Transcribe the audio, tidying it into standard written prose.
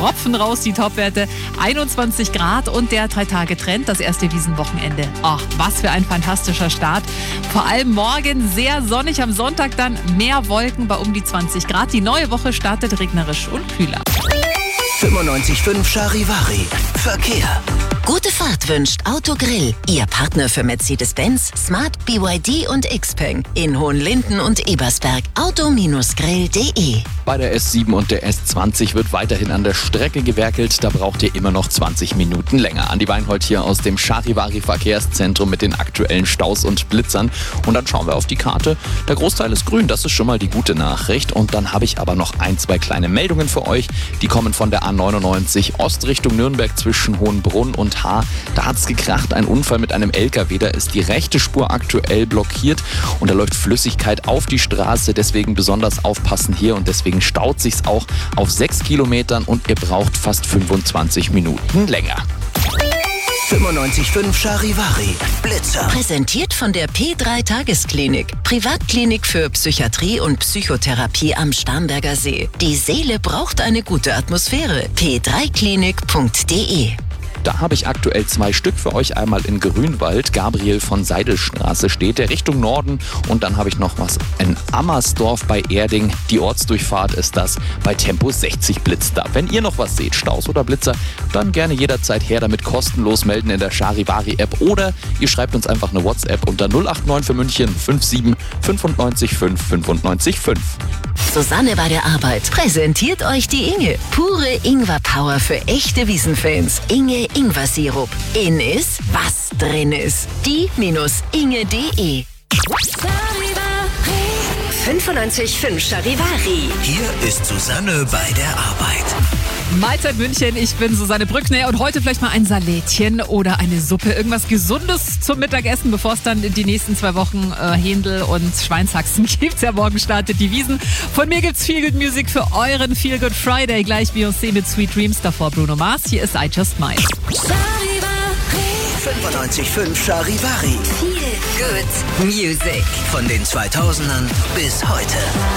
Tropfen raus, die Topwerte. 21 Grad und der 3-Tage-Trend, das erste Wiesenwochenende. Ach, was für ein fantastischer Start. Vor allem morgen sehr sonnig, am Sonntag dann mehr Wolken bei um die 20 Grad. Die neue Woche startet regnerisch und kühler. 95.5 Charivari. Verkehr. Gute Fahrt wünscht Autogrill, Ihr Partner für Mercedes-Benz, Smart, BYD und Xpeng in Hohenlinden und Ebersberg. Auto-grill.de. Bei der S7 und der S20 wird weiterhin an der Strecke gewerkelt. Da braucht ihr immer noch 20 Minuten länger. Andi Weinhold hier aus dem Charivari Verkehrszentrum mit den aktuellen Staus und Blitzern. Und dann schauen wir auf die Karte. Der Großteil ist grün, das ist schon mal die gute Nachricht. Und dann habe ich aber noch 1, 2 kleine Meldungen für euch. Die kommen von der A99 Ost Richtung Nürnberg zwischen Hohenbrunn und Haar. Da hat es gekracht, ein Unfall mit einem LKW. Da ist die rechte Spur aktuell blockiert und da läuft Flüssigkeit auf die Straße. Deswegen besonders aufpassen hier und deswegen staut sich's auch auf 6 Kilometern und ihr braucht fast 25 Minuten länger. 95.5 Charivari. Blitzer. Präsentiert von der P3 Tagesklinik. Privatklinik für Psychiatrie und Psychotherapie am Starnberger See. Die Seele braucht eine gute Atmosphäre. p3klinik.de. Da habe ich aktuell 2 Stück für euch. Einmal in Grünwald, Gabriel von Seidelstraße steht, der Richtung Norden. Und dann habe ich noch was in Ammersdorf bei Erding. Die Ortsdurchfahrt ist das. Bei Tempo 60 blitzt da. Wenn ihr noch was seht, Staus oder Blitzer, dann gerne jederzeit her damit, kostenlos melden in der Charivari-App. Oder ihr schreibt uns einfach eine WhatsApp unter 089 für München 57 95 5 95 5. Susanne bei der Arbeit präsentiert euch die Inge. Pure Ingwer-Power für echte Wiesenfans. Inge Ingwer-Sirup. In ist, was drin ist. Die-inge.de. 95.5 Charivari. Hier ist Susanne bei der Arbeit. Mahlzeit München, ich bin Susanne Brückner und heute vielleicht mal ein Salätchen oder eine Suppe. Irgendwas Gesundes zum Mittagessen, bevor es dann in die nächsten 2 Wochen Händel und Schweinshaxen gibt. Ja, morgen startet die Wiesn. Von mir gibt's Feel Good Music für euren Feel Good Friday. Gleich Beyoncé mit Sweet Dreams, davor Bruno Mars. Hier ist I Just Might. 95.5 Charivari. Feel Good Music. Von den 2000ern bis heute.